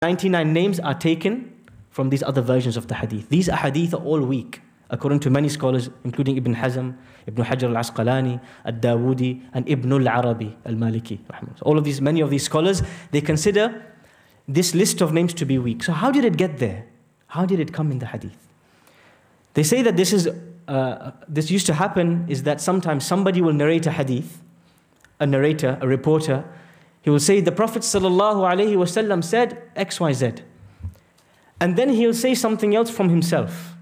99 names are taken from these other versions of the hadith. These ahadith are all weak, according to many scholars, including Ibn Hazm, Ibn Hajar al-Asqalani, al-Dawudi, and Ibn al-Arabi al-Maliki. All of these, many of these scholars, they consider this list of names to be weak. So how did it get there? How did it come in the hadith? They say that this used to happen is that sometimes somebody will narrate a hadith, a narrator, a reporter, he will say, the Prophet ﷺ said X, Y, Z. And then he'll say something else from himself.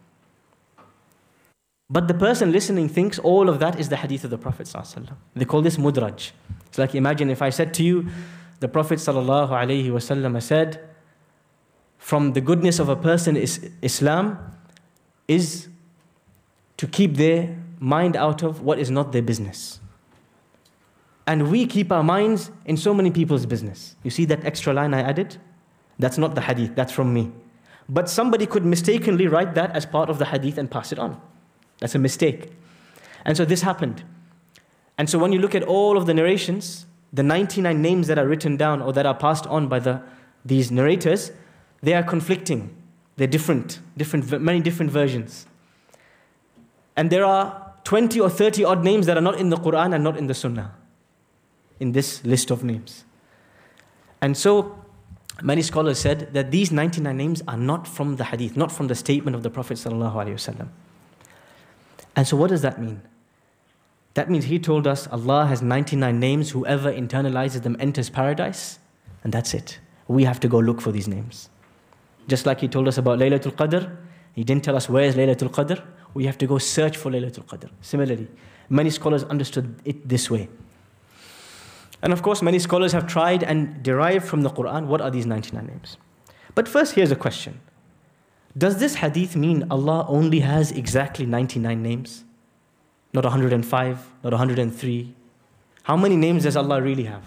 But the person listening thinks all of that is the hadith of the Prophet ﷺ. They call this mudraj. It's like, imagine if I said to you, the Prophet ﷺ said, from the goodness of a person is Islam is to keep their mind out of what is not their business. And we keep our minds in so many people's business. You see that extra line I added? That's not the hadith, that's from me. But somebody could mistakenly write that as part of the hadith and pass it on. That's a mistake. And so this happened. And so when you look at all of the narrations, the 99 names that are written down or that are passed on by these narrators, they are conflicting. They're different, many different versions. And there are 20 or 30 odd names that are not in the Quran and not in the Sunnah, in this list of names. And so many scholars said that these 99 names are not from the hadith, not from the statement of the Prophet ﷺ. And so what does that mean? That means he told us Allah has 99 names, whoever internalizes them enters paradise, and that's it. We have to go look for these names. Just like he told us about Laylatul Qadr, he didn't tell us where is Laylatul Qadr, we have to go search for Laylatul Qadr. Similarly, many scholars understood it this way. And of course, many scholars have tried and derived from the Quran what are these 99 names. But first, here's a question. Does this hadith mean Allah only has exactly 99 names? Not 105, not 103? How many names does Allah really have?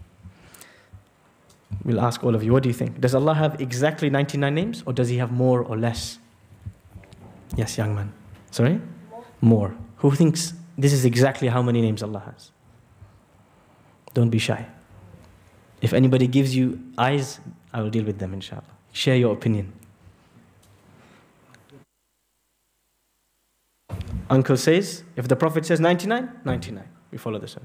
We'll ask all of you, what do you think? Does Allah have exactly 99 names, or does He have more or less? Yes, young man. Sorry? More. Who thinks this is exactly how many names Allah has? Don't be shy. If anybody gives you eyes, I will deal with them, inshallah. Share your opinion. Uncle says, if the Prophet says 99, 99. We follow the Sunnah.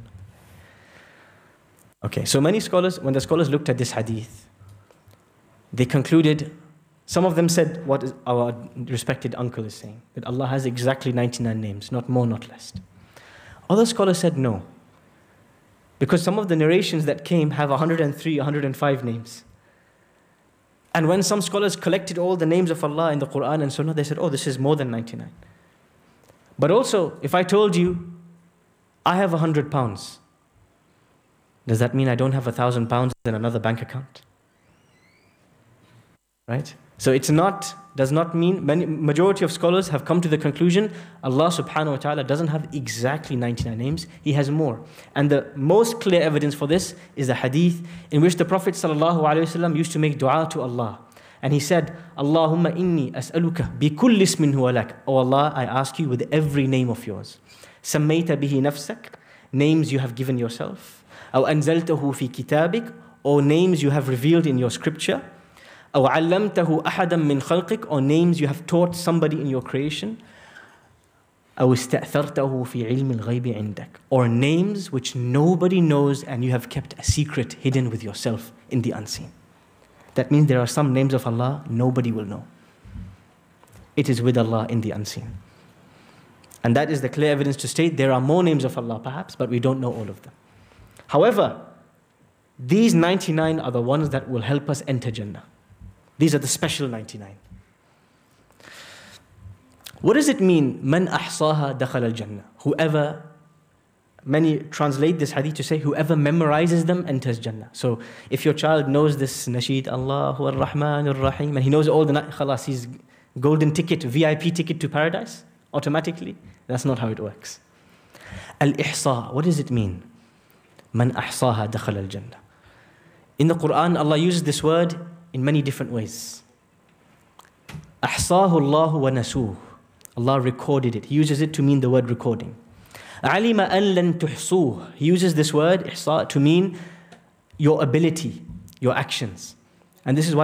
Okay, so many scholars, when the scholars looked at this hadith, they concluded, some of them said what our respected uncle is saying, that Allah has exactly 99 names, not more, not less. Other scholars said no. Because some of the narrations that came have 103, 105 names. And when some scholars collected all the names of Allah in the Quran and Sunnah, they said, oh, this is more than 99. But also, if I told you, I have 100 pounds, does that mean I don't have 1,000 pounds in another bank account? Right? So does not mean, majority of scholars have come to the conclusion, Allah subhanahu wa ta'ala doesn't have exactly 99 names, He has more. And the most clear evidence for this is the hadith in which the Prophet sallallahu alaihi wasallam used to make dua to Allah. And he said, Allahumma inni as'aluka bi kulli ismin huwa lak. Oh Allah, I ask you with every name of yours. Sammayta bihi nafsak, names you have given yourself. Aw anzaltahu fi kitabik, or names you have revealed in your scripture. أو علمته أحدا من خلقك, or names you have taught somebody in your creation. أو استأثرته في علم الغيب عندك, or names which nobody knows and you have kept a secret hidden with yourself in the unseen. That means there are some names of Allah nobody will know. It is with Allah in the unseen. And that is the clear evidence to state there are more names of Allah perhaps, but we don't know all of them. However, these 99 are the ones that will help us enter Jannah. These are the special 99. What does it mean? Man ahsaha dakhal al-jannah. Whoever, many translate this hadith to say, whoever memorizes them enters Jannah. So if your child knows this nasheed, Allahu ar-Rahman ar-Rahim, and he knows all the khalas, he's golden ticket, VIP ticket to paradise, automatically. That's not how it works. Al-ihsa, what does it mean? Man ahsaha dakhal al-jannah. In the Quran, Allah uses this word in many different ways. Ahsahu Allahu wa nasuh. Allah recorded it. He uses it to mean the word recording. Alima an lan tuhsuh. He uses this word ihsa to mean your ability, your actions. And this is why